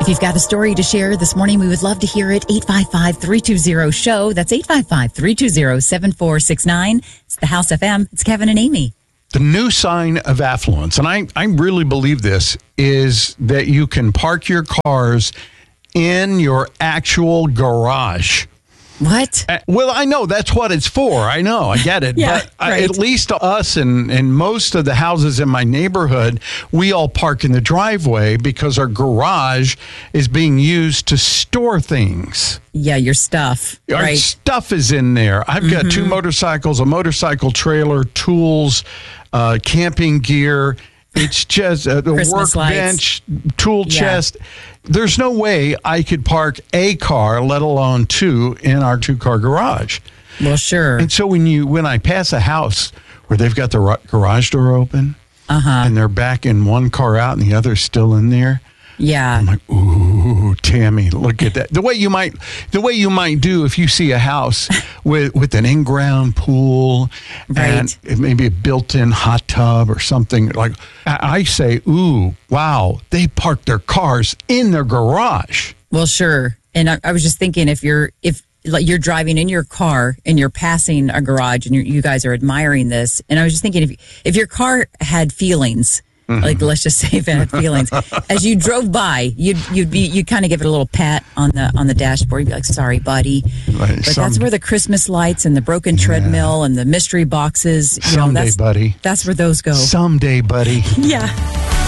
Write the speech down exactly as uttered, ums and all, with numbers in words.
If you've got a story to share this morning, we would love to hear it. eight five five, three two zero, S H O W. That's eight five five, three two zero, seven four six nine. It's the House F M. It's Kevin and Amy. The new sign of affluence, and I, I really believe this, is that you can park your cars in your actual garage. What? Uh, well, I know that's what it's for. I know. I get it. Yeah, but I, right. at least us and, and most of the houses in my neighborhood, we all park in the driveway because our garage is being used to store things. Yeah, your stuff. Our right. stuff is in there. I've got mm-hmm. two motorcycles, a motorcycle trailer, tools, uh, camping gear. It's just a Christmas workbench, lights. tool Yeah. chest. There's no way I could park a car, let alone two, in our two-car garage. Well, sure. And so when you when I pass a house where they've got the ru- garage door open, uh-huh. and they're backing one car out and the other's still in there, yeah, I'm like, ooh, Tammy, look at that. The way you might, the way you might do if you see a house with with an in-ground pool right. and maybe a built-in hot tub or something. Like I, I say, ooh, wow, they park their cars in their garage. Well, sure. And I, I was just thinking, if you're if like you're driving in your car and you're passing a garage and you're, you guys are admiring this, and I was just thinking, if if your car had feelings. Mm-hmm. Like, let's just say if it had feelings. As you drove by, you'd you'd be you kind of give it a little pat on the on the dashboard. You'd be like, "Sorry, buddy." Right, but some, that's where the Christmas lights and the broken yeah. treadmill and the mystery boxes. You Someday, know, that's, buddy. That's where those go. Someday, buddy. Yeah.